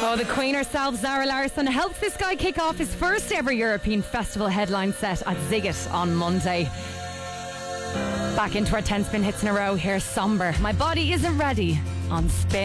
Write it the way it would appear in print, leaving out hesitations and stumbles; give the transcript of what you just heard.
Oh, the Queen herself, Zara Larsson, helps this guy kick off his first ever European Festival headline set at Ziggit on Monday. Back into our 10 spin hits in a row. Here's Somber. My Body Isn't Ready on Spin.